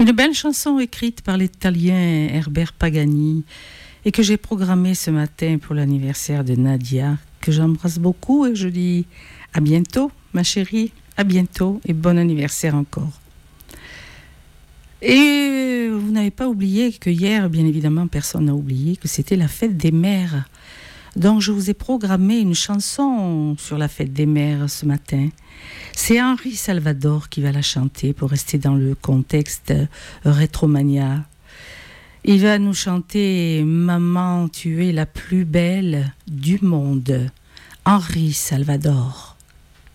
Une belle chanson écrite par l'Italien Herbert Pagani et que j'ai programmée ce matin pour l'anniversaire de Nadia, que j'embrasse beaucoup et je dis à bientôt, ma chérie, à bientôt et bon anniversaire encore. Et vous n'avez pas oublié que hier, bien évidemment, personne n'a oublié que c'était la fête des mères. Donc je vous ai programmé une chanson sur la fête des mères ce matin. C'est Henri Salvador qui va la chanter pour rester dans le contexte Rétromania. Il va nous chanter « Maman, tu es la plus belle du monde ». Henri Salvador.